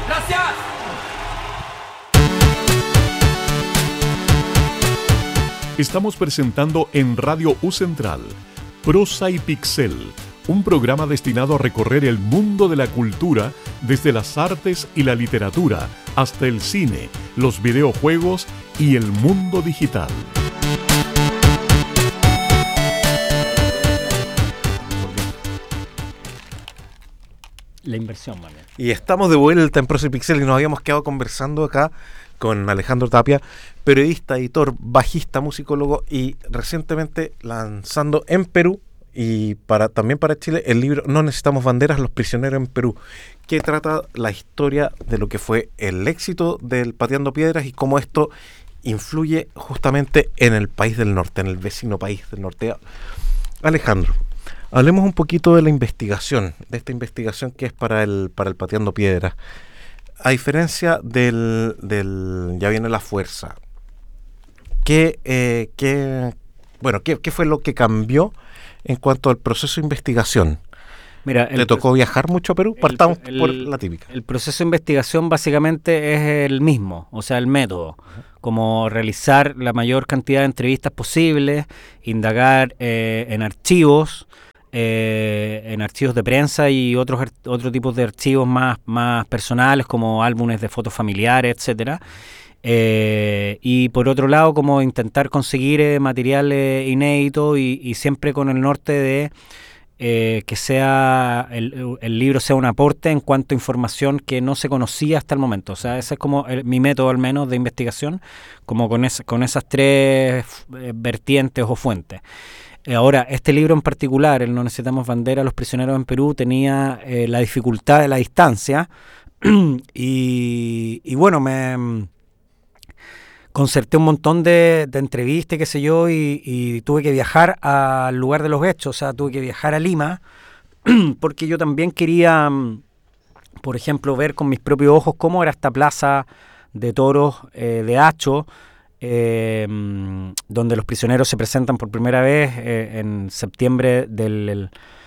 Gracias. Estamos presentando en Radio U Central Prosa y Pixel, un programa destinado a recorrer el mundo de la cultura desde las artes y la literatura hasta el cine, los videojuegos y el mundo digital. La inversión, man. Y estamos de vuelta en Prosa y Pixel y nos habíamos quedado conversando acá con Alejandro Tapia, periodista, editor, bajista, musicólogo y recientemente lanzando en Perú y también para Chile el libro No necesitamos banderas, los prisioneros en Perú, que trata la historia de lo que fue el éxito del Pateando Piedras y cómo esto influye justamente en el país del norte, en el vecino país del norte. Alejandro, hablemos un poquito de la investigación, de esta investigación que es para el Pateando Piedras. A diferencia del Ya viene la fuerza, ¿qué fue lo que cambió en cuanto al proceso de investigación? Mira, ¿Te tocó viajar mucho a Perú? Partamos por la típica. El proceso de investigación básicamente es el mismo, o sea, el método, como realizar la mayor cantidad de entrevistas posibles, indagar en archivos de prensa y otros tipos de archivos más personales, como álbumes de fotos familiares, etcétera. Y por otro lado, como intentar conseguir material inédito y siempre con el norte de que sea el libro sea un aporte en cuanto a información que no se conocía hasta el momento. O sea, ese es como mi método al menos de investigación, como con esas tres vertientes o fuentes. Ahora, este libro en particular, el No necesitamos bandera, los prisioneros en Perú, tenía la dificultad de la distancia y bueno, me concerté un montón de entrevistas, qué sé yo, y tuve que viajar al lugar de los hechos, o sea, tuve que viajar a Lima, porque yo también quería, por ejemplo, ver con mis propios ojos cómo era esta plaza de toros de Hacho, donde los prisioneros se presentan por primera vez en septiembre de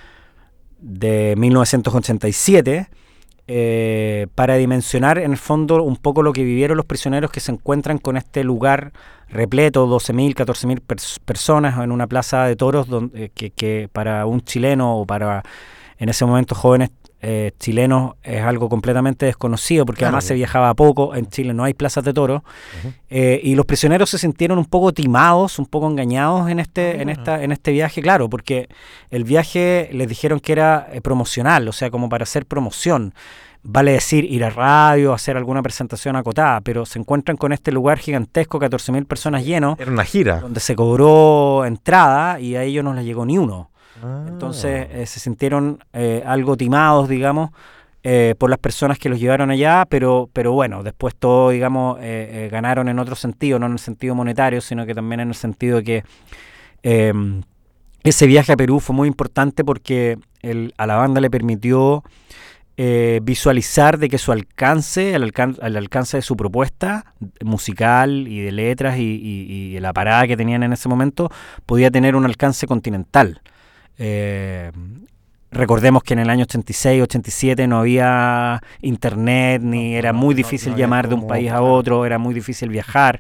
1987, para dimensionar en el fondo un poco lo que vivieron los prisioneros que se encuentran con este lugar repleto, 12.000, 14.000 personas en una plaza de toros donde, que para un chileno o para en ese momento jóvenes chilenos es algo completamente desconocido, porque claro, además se viajaba poco, en Chile no hay plazas de toros. Uh-huh. Y los prisioneros se sintieron un poco timados, un poco engañados en este viaje, claro, porque el viaje les dijeron que era promocional, o sea, como para hacer promoción, vale decir, ir a radio, hacer alguna presentación acotada, pero se encuentran con este lugar gigantesco, 14.000 personas lleno. Era una gira. Donde se cobró entrada y a ellos no les llegó ni uno. Entonces se sintieron algo timados, digamos, por las personas que los llevaron allá, pero bueno, después todo, digamos, ganaron en otro sentido, no en el sentido monetario, sino que también en el sentido de que ese viaje a Perú fue muy importante porque a la banda le permitió visualizar de que su alcance, al alcance de su propuesta musical y de letras y la parada que tenían en ese momento, podía tener un alcance continental. Recordemos que en el año 86, 87 no había internet, ni era muy difícil llamar de un país a otro, era muy difícil viajar.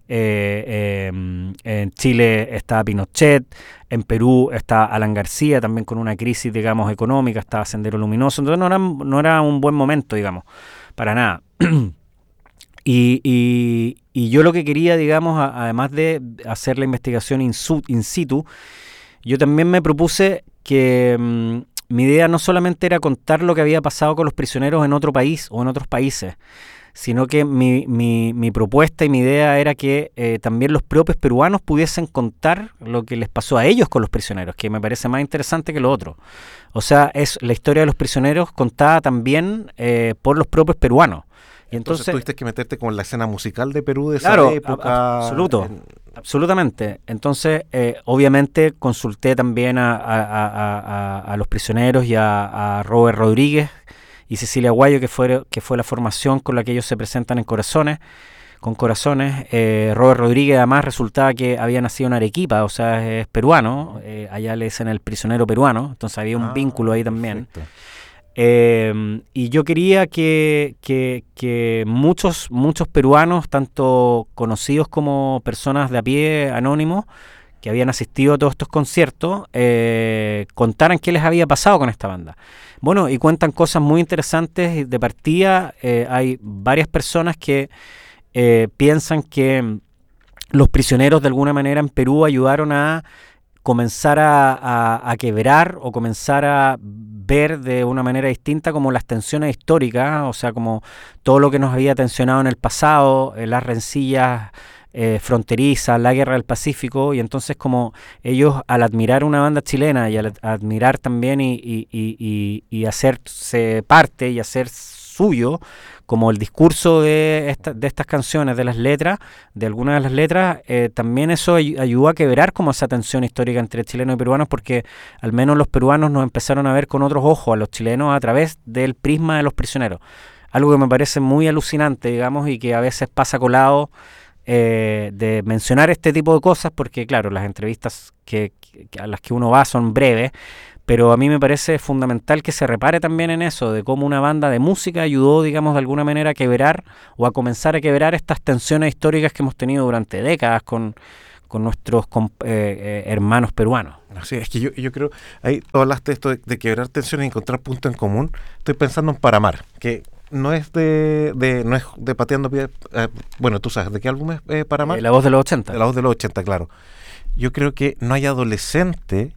En Chile estaba Pinochet, en Perú está Alan García, también con una crisis, digamos, económica, estaba Sendero Luminoso, entonces no era un buen momento, digamos, para nada. Y yo lo que quería, digamos, además de hacer la investigación in situ, yo también me propuse que mi idea no solamente era contar lo que había pasado con los prisioneros en otro país o en otros países, sino que mi propuesta y mi idea era que también los propios peruanos pudiesen contar lo que les pasó a ellos con los prisioneros, que me parece más interesante que lo otro. O sea, es la historia de los prisioneros contada también por los propios peruanos. Y entonces tuviste que meterte con la escena musical de Perú de claro, esa época. Absolutamente. Entonces, obviamente, consulté también a los prisioneros y a Robert Rodríguez y Cecilia Guayo, que fue la formación con la que ellos se presentan en Corazones. Robert Rodríguez además resultaba que había nacido en Arequipa, o sea, es peruano, allá le dicen el prisionero peruano, entonces había un vínculo ahí también. Y yo quería que muchos peruanos, tanto conocidos como personas de a pie, anónimos, que habían asistido a todos estos conciertos, contaran qué les había pasado con esta banda. Bueno, y cuentan cosas muy interesantes. De partida, hay varias personas que piensan que los prisioneros de alguna manera en Perú ayudaron a comenzar a quebrar o comenzar a ver de una manera distinta como las tensiones históricas, o sea, como todo lo que nos había tensionado en el pasado, las rencillas fronterizas, la guerra del Pacífico, y entonces como ellos al admirar una banda chilena y al admirar también y hacerse parte y hacer suyo como el discurso de estas canciones, de las letras, de algunas de las letras, también eso ayudó a quebrar como esa tensión histórica entre chilenos y peruanos, porque al menos los peruanos nos empezaron a ver con otros ojos a los chilenos a través del prisma de los prisioneros. Algo que me parece muy alucinante, digamos, y que a veces pasa colado de mencionar este tipo de cosas, porque claro, las entrevistas a las que uno va son breves, pero a mí me parece fundamental que se repare también en eso, de cómo una banda de música ayudó, digamos, de alguna manera a quebrar o a comenzar a quebrar estas tensiones históricas que hemos tenido durante décadas con nuestros hermanos peruanos. Sí, es que yo creo, ahí tú hablaste de esto de quebrar tensiones y encontrar puntos en común. Estoy pensando en Paramar, que no es no es de Pateando Piedras. Bueno, tú sabes, ¿de qué álbum es Paramar? La Voz de los 80. De La Voz de los 80, claro. Yo creo que no hay adolescente,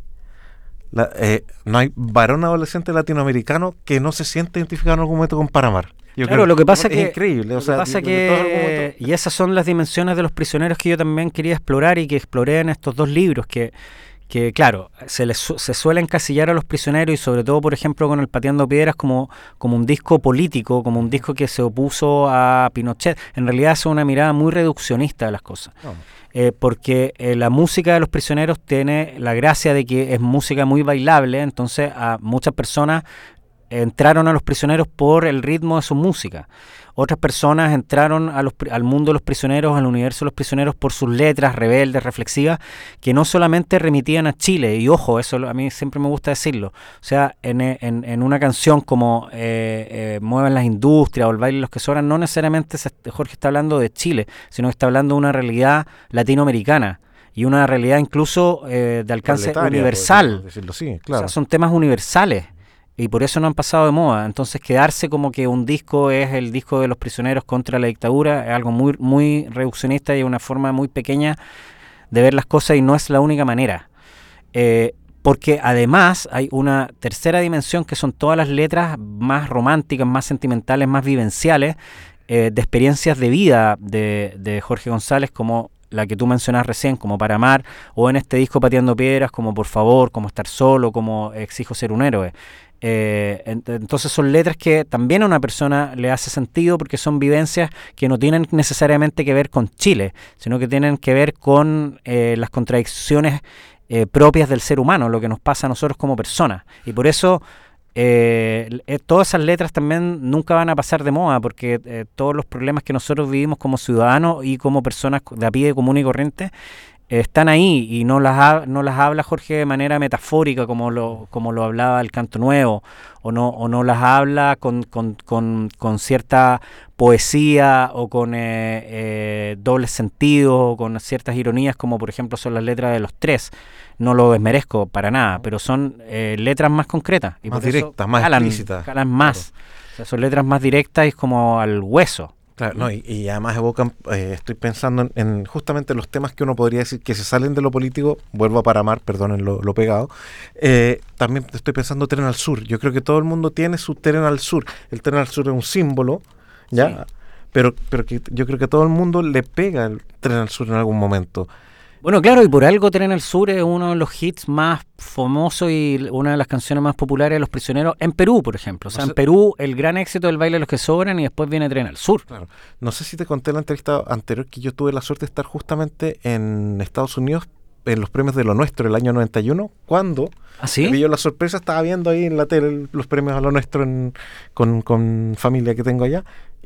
no hay varón adolescente latinoamericano que no se siente identificado en algún momento con Paramar. Claro, lo que pasa es increíble. O sea, y esas son las dimensiones de los prisioneros que yo también quería explorar y que exploré en estos dos libros, que claro, se suele encasillar a los prisioneros, y sobre todo, por ejemplo, con el Pateando Piedras como un disco político, como un disco que se opuso a Pinochet. En realidad es una mirada muy reduccionista de las cosas. Porque la música de los prisioneros tiene la gracia de que es música muy bailable, entonces a muchas personas entraron a los prisioneros por el ritmo de su música. Otras personas entraron al mundo de los prisioneros, al universo de los prisioneros, por sus letras rebeldes, reflexivas, que no solamente remitían a Chile. Y ojo, eso a mí siempre me gusta decirlo. O sea, en una canción como Mueven las Industrias o El Baile de los que Sobran, no necesariamente Jorge está hablando de Chile, sino que está hablando de una realidad latinoamericana y una realidad incluso de alcance universal. Decirlo, sí, claro. O sea, son temas universales. Y por eso no han pasado de moda. Entonces quedarse como que un disco es el disco de los prisioneros contra la dictadura es algo muy, muy reduccionista y una forma muy pequeña de ver las cosas, y no es la única manera. Porque además hay una tercera dimensión, que son todas las letras más románticas, más sentimentales, más vivenciales, de experiencias de vida de Jorge González, como la que tú mencionas recién, como Paramar, o en este disco Pateando Piedras, como Por Favor, como Estar Solo, como Exijo Ser un Héroe. Entonces son letras que también a una persona le hace sentido, porque son vivencias que no tienen necesariamente que ver con Chile, sino que tienen que ver con las contradicciones propias del ser humano, lo que nos pasa a nosotros como personas. Y por eso todas esas letras también nunca van a pasar de moda, porque todos los problemas que nosotros vivimos como ciudadanos y como personas de a pie, común y corriente, están ahí, y no las habla Jorge de manera metafórica como lo hablaba el Canto Nuevo, o no las habla con cierta poesía o con dobles sentidos o con ciertas ironías, como por ejemplo son las letras de Los Tres. No lo desmerezco para nada, pero son letras más concretas y más directas, más explícitas. Calan más. Claro. O sea, son letras más directas y como al hueso. Claro, no, y además evocan, estoy pensando en justamente los temas que uno podría decir que se salen de lo político. Vuelvo a Paramar, perdonen lo pegado. También estoy pensando Tren al Sur. Yo creo que todo el mundo tiene su Tren al Sur. El Tren al Sur es un símbolo, ¿ya? Sí. Pero que yo creo que todo el mundo le pega el Tren al Sur en algún momento. Bueno, claro, y por algo Tren al Sur es uno de los hits más famosos y una de las canciones más populares de Los Prisioneros en Perú, por ejemplo. O sea, en Perú el gran éxito del Baile de los que Sobran, y después viene Tren al Sur. Claro. No sé si te conté en la entrevista anterior que yo tuve la suerte de estar justamente en Estados Unidos en los premios de Lo Nuestro el año 91, cuando ¿sí? me dio la sorpresa, estaba viendo ahí en la tele los premios a Lo Nuestro con familia que tengo allá,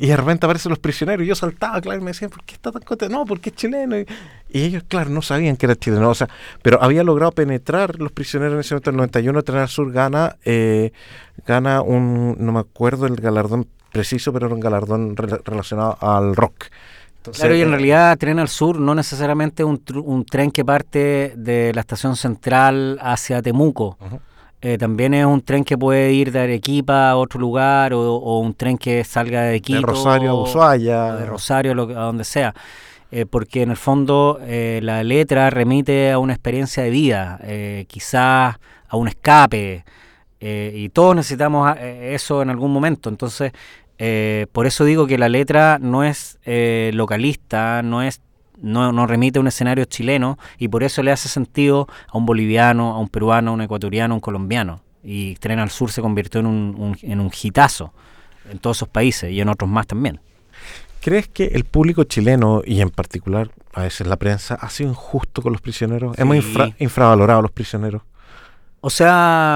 Y de repente aparecen Los Prisioneros y yo saltaba, claro, y me decían, ¿por qué está tan contento? No, porque es chileno. Y ellos, claro, no sabían que era chileno, o sea, pero había logrado penetrar Los Prisioneros en ese momento. En el 91 Tren al Sur gana un, no me acuerdo el galardón preciso, pero era un galardón relacionado al rock. Entonces, claro, y en realidad Tren al Sur no necesariamente un tren que parte de la estación central hacia Temuco. uh-huh. También es un tren que puede ir de Arequipa a otro lugar o un tren que salga de Quito. De Rosario a Ushuaia. De Rosario a donde sea. Porque en el fondo la letra remite a una experiencia de vida, quizás a un escape. Y todos necesitamos eso en algún momento. Entonces, por eso digo que la letra no es localista, no remite a un escenario chileno, y por eso le hace sentido a un boliviano, a un peruano, a un ecuatoriano, a un colombiano. Y Tren al Sur se convirtió en un hitazo en todos esos países y en otros más también. ¿Crees que el público chileno, y en particular a veces la prensa, ha sido injusto con Los Prisioneros? Sí. ¿Hemos infravalorado Los Prisioneros? O sea,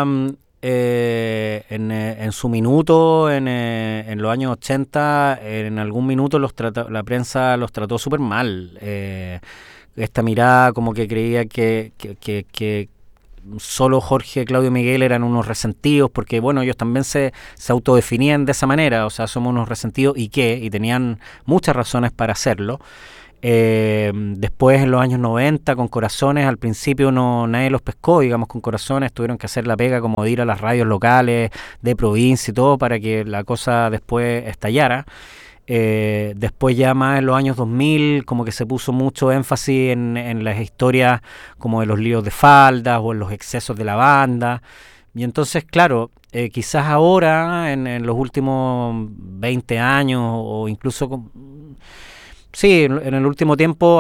en su minuto, en los años 80, en algún minuto la prensa los trató súper mal. Esta mirada como que creía que solo Jorge, Claudio y Miguel eran unos resentidos, porque bueno, ellos también se autodefinían de esa manera, o sea, somos unos resentidos y tenían muchas razones para hacerlo. Después en los años 90 con Corazones, al principio nadie los pescó, digamos, con Corazones tuvieron que hacer la pega como de ir a las radios locales de provincia y todo para que la cosa después estallara. Después ya más en los años 2000 como que se puso mucho énfasis en las historias como de los líos de faldas o en los excesos de la banda, y entonces claro, quizás ahora en los últimos 20 años o incluso sí, en el último tiempo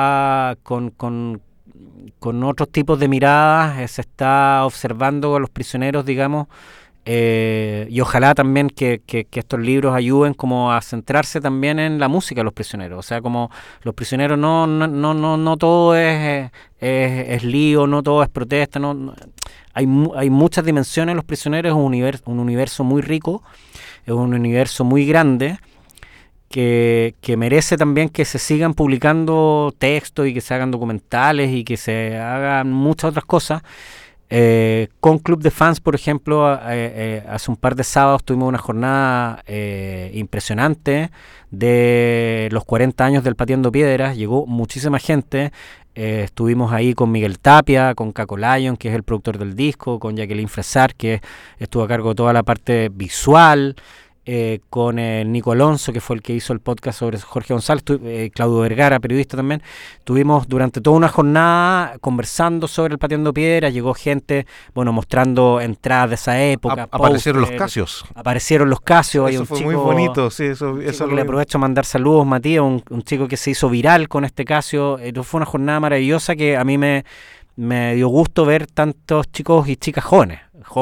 con otros tipos de miradas se está observando a Los Prisioneros, digamos, y ojalá también que estos libros ayuden como a centrarse también en la música de Los Prisioneros. O sea, como Los Prisioneros no todo es lío, no todo es protesta, hay muchas dimensiones. Los Prisioneros es un universo muy rico, es un universo muy grande, que merece también que se sigan publicando textos y que se hagan documentales y que se hagan muchas otras cosas. Con Club de Fans, por ejemplo, hace un par de sábados tuvimos una jornada impresionante de los 40 años del Pateando Piedras. Llegó muchísima gente. Estuvimos ahí con Miguel Tapia, con Caco Lion, que es el productor del disco, con Jacqueline Fresar, que estuvo a cargo de toda la parte visual, con Nico Alonso, que fue el que hizo el podcast sobre Jorge González, Claudio Vergara, periodista también. Tuvimos durante toda una jornada conversando sobre el Pateando Piedras. Llegó gente, bueno, mostrando entradas de esa época. Aparecieron los Casios. Eso hay un fue chico, muy bonito, sí, eso le aprovecho a mandar saludos, Matías, un chico que se hizo viral con este Casio. Fue una jornada maravillosa que a mí me dio gusto ver tantos chicos y chicas jóvenes.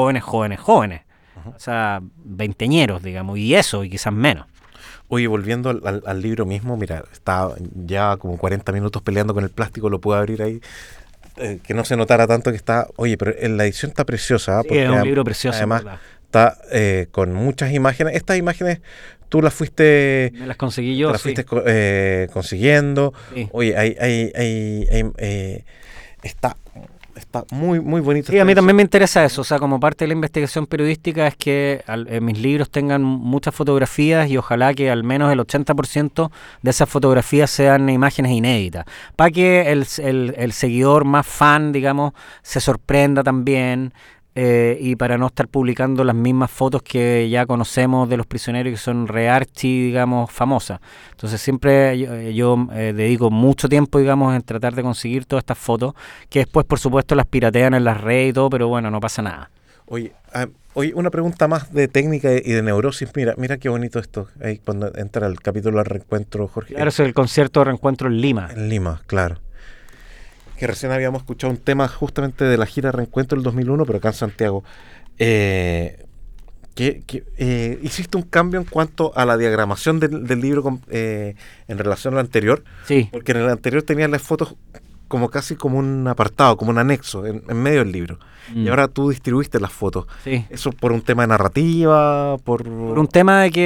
O sea, veinteñeros, digamos, y eso, y quizás menos. Oye, volviendo al libro mismo, mira, está ya como 40 minutos peleando con el plástico, lo puedo abrir ahí, que no se notara tanto que está... Oye, pero en la edición está preciosa. Sí, es un libro precioso. Además, está con muchas imágenes. Estas imágenes tú las fuiste... Me las conseguí yo, las fuiste consiguiendo. Sí. Oye, está muy, muy bonito. Sí, a mí también me interesa eso, o sea, como parte de la investigación periodística es que mis libros tengan muchas fotografías y ojalá que al menos el 80% de esas fotografías sean imágenes inéditas, para que el seguidor más fan, digamos, se sorprenda también, y para no estar publicando las mismas fotos que ya conocemos de Los Prisioneros, que son re-archi, digamos, famosas. Entonces siempre yo dedico mucho tiempo, digamos, en tratar de conseguir todas estas fotos, que después, por supuesto, las piratean en las redes y todo, pero bueno, no pasa nada. Oye, una pregunta más de técnica y de neurosis. Mira qué bonito esto, ahí cuando entra el capítulo del reencuentro, Jorge. Claro, es el concierto de reencuentro en Lima. En Lima, claro. Que recién habíamos escuchado un tema justamente de la gira Reencuentro del 2001, pero acá en Santiago. ¿Hiciste un cambio en cuanto a la diagramación del libro en relación al anterior? Sí. Porque en el anterior tenías las fotos como casi como un apartado, como un anexo en medio del libro. Y ahora tú distribuiste las fotos. Sí. ¿Eso por un tema de narrativa? Por un tema de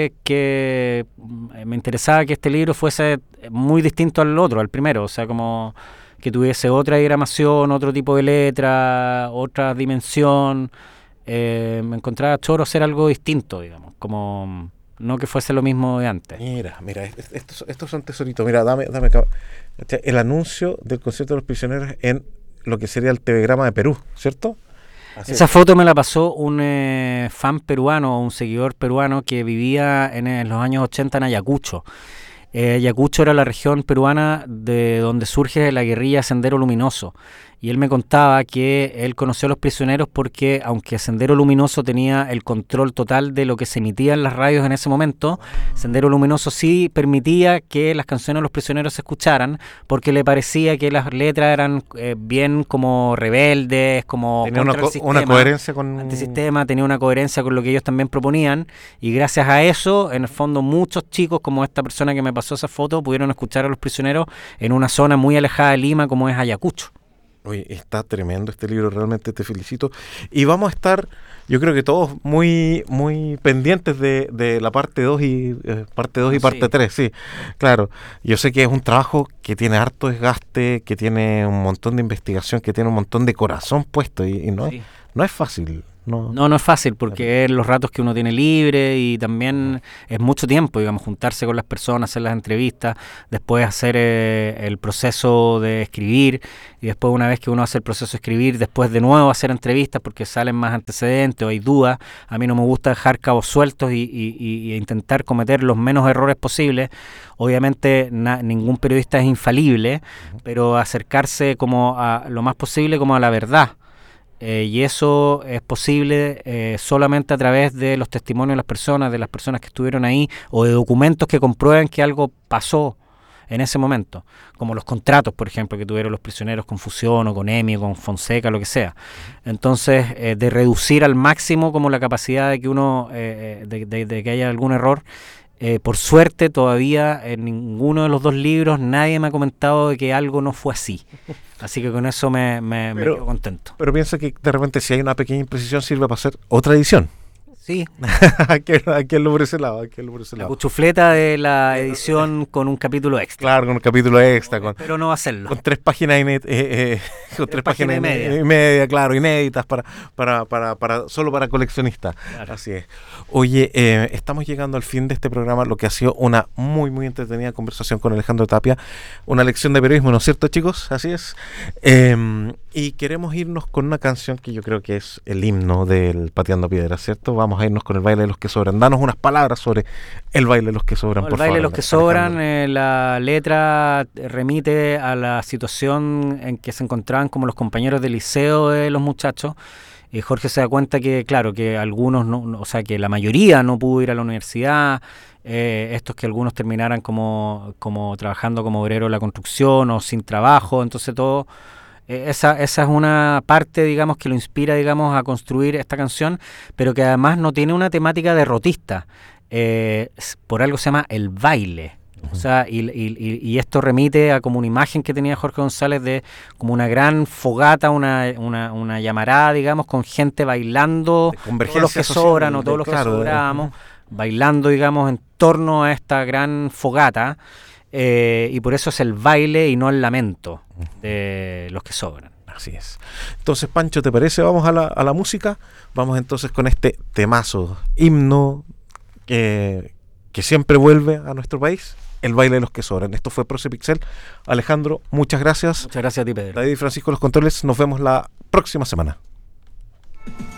que me interesaba que este libro fuese muy distinto al otro, al primero, o sea, como que tuviese otra diagramación, otro tipo de letra, otra dimensión. Me encontraba choro hacer algo distinto, digamos, como no que fuese lo mismo de antes. Mira, estos son tesoritos. Mira, dame acá. El anuncio del concierto de los prisioneros en lo que sería el telegrama de Perú, ¿cierto? Así Esa es. foto me la pasó un fan peruano, un seguidor peruano que vivía en los años 80 en Ayacucho. Ayacucho era la región peruana de donde surge la guerrilla Sendero Luminoso. Y él me contaba que él conoció a los prisioneros porque, aunque Sendero Luminoso tenía el control total de lo que se emitía en las radios en ese momento, Sendero Luminoso sí permitía que las canciones de los prisioneros se escucharan, porque le parecía que las letras eran bien como rebeldes, como Tenía contra el una sistema, coherencia con... antisistema, tenía una coherencia con lo que ellos también proponían, y gracias a eso, en el fondo, muchos chicos, como esta persona que me pasó esa foto, pudieron escuchar a los prisioneros en una zona muy alejada de Lima, como es Ayacucho. Oye, está tremendo este libro, realmente te felicito. Y vamos a estar, yo creo que todos muy muy pendientes de la parte 2 y parte 2 y parte 3, sí. Claro, yo sé que es un trabajo que tiene harto desgaste, que tiene un montón de investigación, que tiene un montón de corazón puesto y no, Sí. no es fácil. No es fácil porque es los ratos que uno tiene libre y también es mucho tiempo, digamos, juntarse con las personas, hacer las entrevistas, después hacer el proceso de escribir y después una vez que uno hace el proceso de escribir, después de nuevo hacer entrevistas porque salen más antecedentes o hay dudas. A mí no me gusta dejar cabos sueltos y intentar cometer los menos errores posibles. Obviamente ningún periodista es infalible, pero acercarse como a lo más posible como a la verdad. Y eso es posible solamente a través de los testimonios de las personas que estuvieron ahí, o de documentos que comprueben que algo pasó en ese momento, como los contratos, por ejemplo, que tuvieron los prisioneros con Fusión o con EMI o con Fonseca, lo que sea. Entonces, de reducir al máximo como la capacidad de que uno, de que haya algún error. Por suerte, todavía en ninguno de los dos libros nadie me ha comentado de que algo no fue así. Así que con eso me quedo contento. Pero piensa que de repente si hay una pequeña imprecisión sirve para hacer otra edición. Sí. Aquí el por ese lado. La cuchufleta de la edición con un capítulo extra. Claro, con un capítulo extra. Pero no va a hacerlo. Con 3 páginas con 3 páginas y media, claro, inéditas solo para coleccionistas. Claro. Así es. Oye, estamos llegando al fin de este programa, lo que ha sido una muy, muy entretenida conversación con Alejandro Tapia. Una lección de periodismo, ¿no es cierto, chicos? Así es. Y queremos irnos con una canción que yo creo que es el himno del Pateando Piedras, ¿cierto? Vamos a irnos con El Baile de los que Sobran. Danos unas palabras sobre El Baile de los que Sobran, por favor. El Baile de los que Sobran, la letra remite a la situación en que se encontraban como los compañeros del liceo de los muchachos. Jorge se da cuenta que, claro, que algunos, o sea, que la mayoría no pudo ir a la universidad, estos que algunos terminaran como trabajando como obrero de la construcción o sin trabajo, entonces todo... Esa es una parte, digamos, que lo inspira, digamos, a construir esta canción, pero que además no tiene una temática derrotista. Por algo se llama El Baile. O sea, y esto remite a como una imagen que tenía Jorge González de como una gran fogata, una llamarada, digamos, con gente bailando, todos los que sobran o todos los que sobramos, bailando, digamos, en torno a esta gran fogata. Y por eso es el baile y no el lamento de los que sobran. Así es. Entonces, Pancho, ¿te parece? Vamos a la música. Vamos entonces con este temazo, himno que siempre vuelve a nuestro país, El Baile de los que Sobran. Esto fue Prosa y Pixel. Alejandro, muchas gracias. Muchas gracias a ti, Pedro. David y Francisco, los controles. Nos vemos la próxima semana.